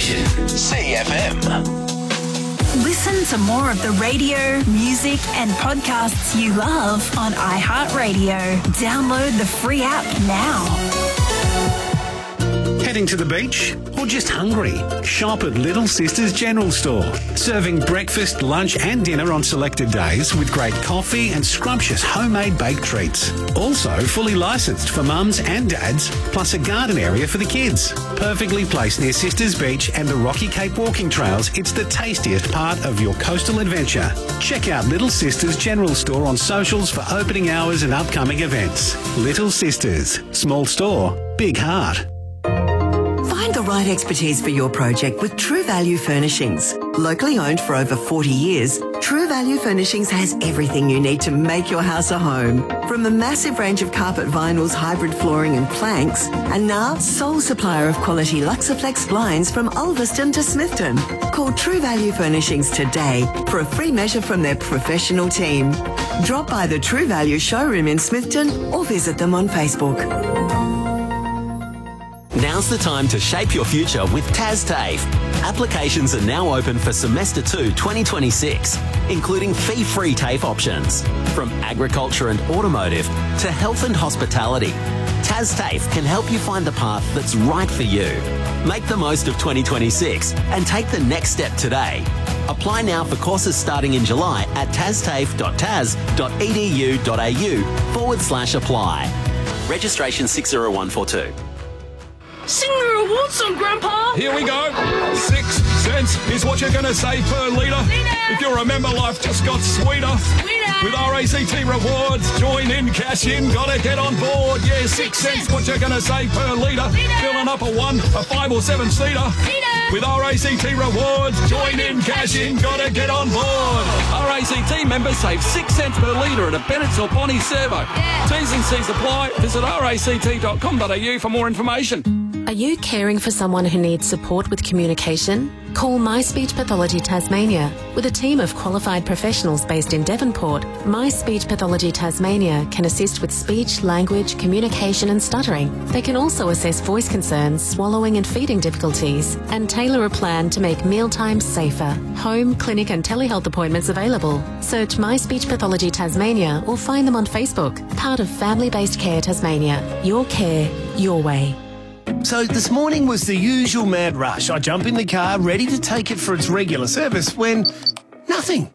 station, CFM. Listen to more of the radio, music and podcasts you love on iHeartRadio. Download the free app now. Heading to the beach or just hungry? Shop at Little Sisters General Store. Serving breakfast, lunch and dinner on selected days with great coffee and scrumptious homemade baked treats. Also fully licensed for mums and dads, plus a garden area for the kids. Perfectly placed near Sisters Beach and the Rocky Cape walking trails, it's the tastiest part of your coastal adventure. Check out Little Sisters General Store on socials for opening hours and upcoming events. Little Sisters. Small store, big heart. Find the right expertise for your project with True Value Furnishings. Locally owned for over 40 years, True Value Furnishings has everything you need to make your house a home. From a massive range of carpet vinyls, hybrid flooring and planks, and now sole supplier of quality Luxaflex blinds from Ulverston to Smithton. Call True Value Furnishings today for a free measure from their professional team. Drop by the True Value showroom in Smithton or visit them on Facebook. Now's the time to shape your future with TASTAFE. Applications are now open for Semester 2 2026, including fee-free TAFE options. From agriculture and automotive to health and hospitality, TASTAFE can help you find the path that's right for you. Make the most of 2026 and take the next step today. Apply now for courses starting in July at tastafe.tas.edu.au/apply. Registration 60142. Sing the reward song, Grandpa. Here we go. 6 cents is what you're going to save per litre. If you remember, life just got sweeter. With RACT rewards, join in, cash in, gotta get on board. Yeah, 6 cents what you're going to save per litre. Filling up a 1, a 5 or 7 seater. With RACT rewards, join in, cash in, gotta get on board. RACT members save 6 cents per litre at a Bennett's or Bonnie servo. T's and C's apply. Visit ract.com.au for more information. Are you caring for someone who needs support with communication? Call My Speech Pathology Tasmania. With a team of qualified professionals based in Devonport, My Speech Pathology Tasmania can assist with speech, language, communication and stuttering. They can also assess voice concerns, swallowing and feeding difficulties, and tailor a plan to make mealtimes safer. Home, clinic and telehealth appointments available. Search My Speech Pathology Tasmania or find them on Facebook. Part of Family Based Care Tasmania. Your care, your way. So this morning was the usual mad rush. I jump in the car, ready to take it for its regular service, when nothing.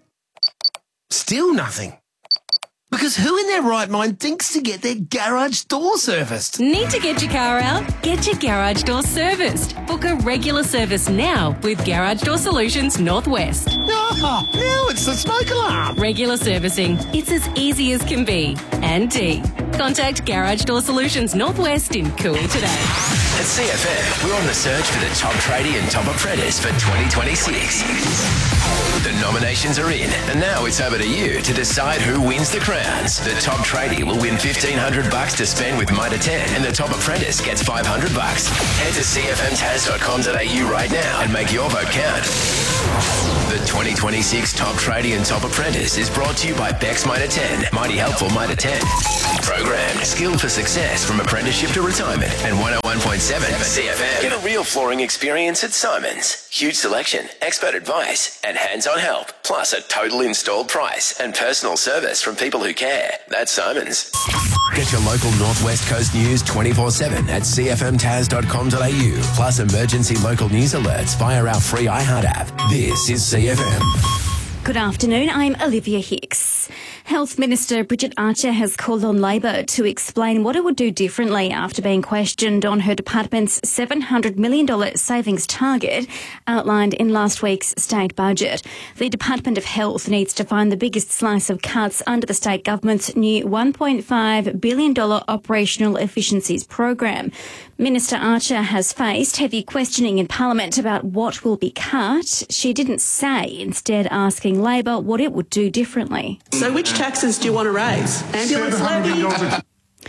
Still nothing. Because who in their right mind thinks to get their garage door serviced? Need to get your car out? Get your garage door serviced. Book a regular service now with Garage Door Solutions Northwest. Oh, now it's the smoke alarm. Regular servicing. It's as easy as can be. And T. Contact Garage Door Solutions Northwest in Cooley today. At CFM, we're on the search for the top tradie and top apprentice for 2026. The nominations are in, and now it's over to you to decide who wins the crowns. The top tradie will win $1,500 to spend with Mitre 10, and the top apprentice gets $500. Head to cfmtas.com.au right now and make your vote count. The 2026 Top Tradie and Top Apprentice is brought to you by Bex Mitre 10, Mighty Helpful Mitre 10. Program Skilled for Success from apprenticeship to retirement, and 101.7 CFM. Get a real flooring experience at Simon's. Huge selection, expert advice, and hands-on help. Plus a total installed price and personal service from people who care. That's Simon's. Get your local Northwest Coast news 24/7 at cfmtas.com.au. Plus emergency local news alerts via our free iHeart app. This is CFM. Good afternoon, I'm Olivia Hicks. Health Minister Bridget Archer has called on Labor to explain what it would do differently after being questioned on her department's $700 million savings target outlined in last week's state budget. The Department of Health needs to find the biggest slice of cuts under the state government's new $1.5 billion operational efficiencies program. Minister Archer has faced heavy questioning in Parliament about what will be cut. She didn't say, instead asking Labor what it would do differently. So which taxes do you want to raise? Ambulance levy?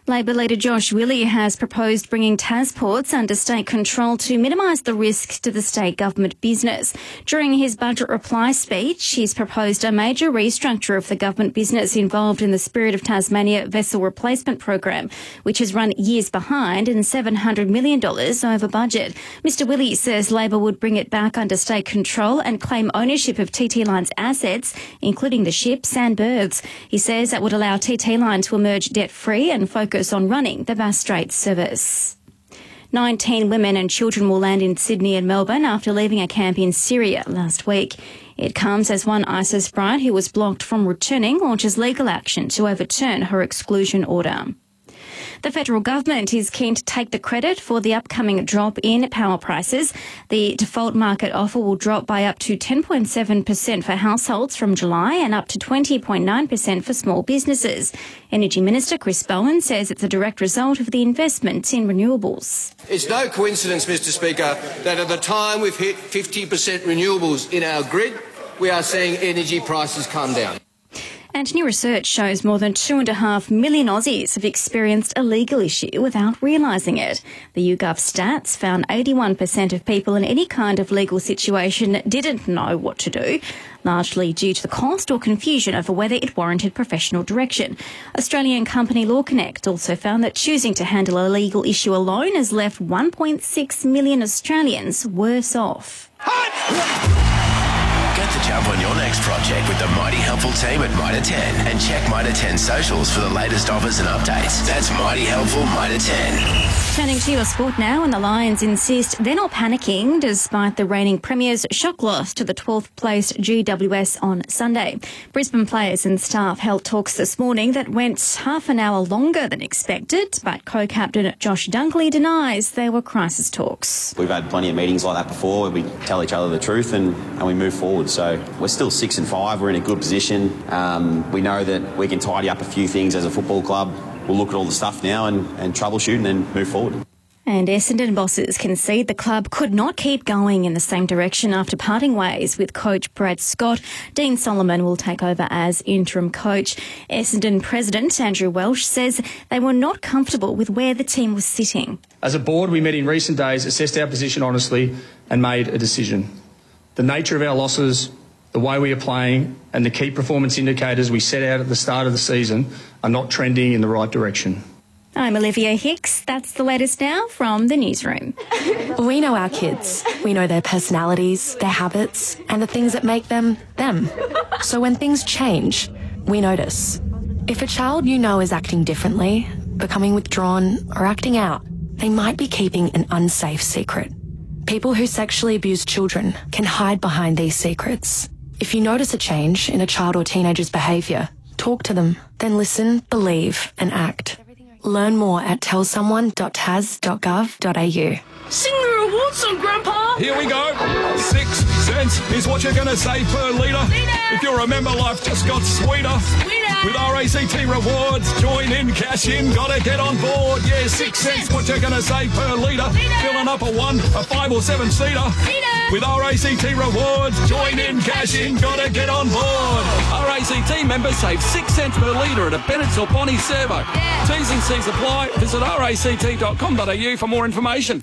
Labor leader Josh Willie has proposed bringing TasPorts under state control to minimise the risk to the state government business. During his budget reply speech, he's proposed a major restructure of the government business involved in the Spirit of Tasmania vessel replacement program, which has run years behind and $700 million over budget. Mr Willie says Labor would bring it back under state control and claim ownership of TT Line's assets, including the ships and berths. He says that would allow TT Line to emerge debt-free and focus on running the Bass Strait service. 19 women and children will land in Sydney and Melbourne after leaving a camp in Syria last week. It comes as one ISIS bride who was blocked from returning launches legal action to overturn her exclusion order. The federal government is keen to take the credit for the upcoming drop in power prices. The default market offer will drop by up to 10.7% for households from July and up to 20.9% for small businesses. Energy Minister Chris Bowen says it's a direct result of the investment in renewables. It's no coincidence, Mr Speaker, that at the time we've hit 50% renewables in our grid, we are seeing energy prices come down. And new research shows more than 2.5 million Aussies have experienced a legal issue without realising it. The YouGov stats found 81% of people in any kind of legal situation didn't know what to do, largely due to the cost or confusion over whether it warranted professional direction. Australian company Law Connect also found that choosing to handle a legal issue alone has left 1.6 million Australians worse off. Get the jump on your next project with the Mighty Helpful team at Mitre 10 and check Mitre 10 socials for the latest offers and updates. That's Mighty Helpful Mitre 10. Turning to your sport now, and the Lions insist they're not panicking despite the reigning Premier's shock loss to the 12th placed GWS on Sunday. Brisbane players and staff held talks this morning that went half an hour longer than expected, but co-captain Josh Dunkley denies they were crisis talks. We've had plenty of meetings like that before where we tell each other the truth and we move forward. So we're still 6 and 5. We're in a good position. We know that we can tidy up a few things as a football club. We'll look at all the stuff now and troubleshoot and then move forward. And Essendon bosses concede the club could not keep going in the same direction after parting ways with coach Brad Scott. Dean Solomon will take over as interim coach. Essendon president Andrew Welsh says they were not comfortable with where the team was sitting. As a board, we met in recent days, assessed our position honestly and made a decision. The nature of our losses, the way we are playing and the key performance indicators we set out at the start of the season are not trending in the right direction. I'm Olivia Hicks. That's the latest now from the newsroom. We know our kids. We know their personalities, their habits, and the things that make them, them. So when things change, we notice. If a child you know is acting differently, becoming withdrawn, or acting out, they might be keeping an unsafe secret. People who sexually abuse children can hide behind these secrets. If you notice a change in a child or teenager's behaviour, talk to them, then listen, believe, and act. Learn more at tellsomeone.tas.gov.au. Sing the reward song, Grandpa! Here we go. 6 cents is what you're going to save per litre. If you remember, life just got sweeter. With RACT rewards, join in, cash in, gotta get on board. Yeah, 6 cents what you're going to save per litre. Filling up a 1, a 5 or 7 seater. With RACT rewards, join in, cash in, gotta get on board. RACT members save 6 cents per litre at a Bennett's or Bonnie servo. T's and C's apply. Visit ract.com.au for more information.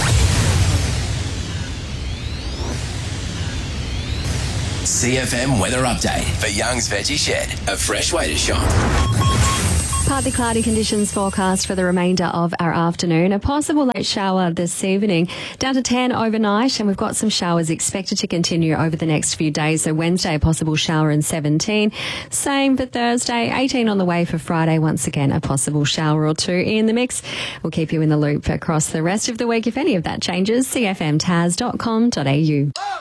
CFM weather update for Young's Veggie Shed, a fresh way to shop. Partly cloudy conditions forecast for the remainder of our afternoon. A possible late shower this evening, down to 10 overnight, and we've got some showers expected to continue over the next few days. So Wednesday, a possible shower and 17. Same for Thursday, 18 on the way for Friday. Once again, a possible shower or two in the mix. We'll keep you in the loop across the rest of the week if any of that changes. CFMTaz.com.au.